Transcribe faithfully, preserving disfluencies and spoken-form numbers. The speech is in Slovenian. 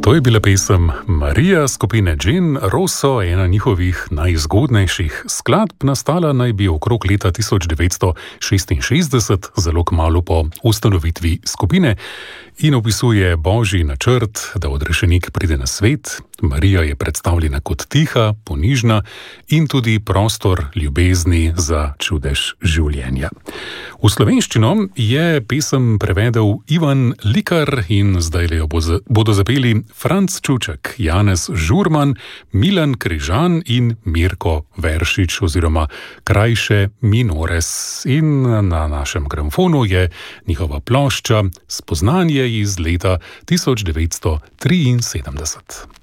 To je bila pesem Marija skupine Gin Rosso, ena njihovih najzgodnejših skladb. Nastala naj bi okrog leta tisoč devetsto šestinšestdeset, zelo kmalu po ustanovitvi skupine, in opisuje božji načrt, da odrešenik pride na svet. Marija je predstavljena kot tiha, ponižna in tudi prostor ljubezni za čudež življenja. V slovenščino je pesem prevedel Ivan Likar in zdaj jo bodo zapeli Franc Čuček, Janez Žurman, Milan Križan in Mirko Veršič oziroma krajše Minores. In na našem gramofonu je njihova plošča Spoznanje iz leta tisoč devetsto triinsedemdeset.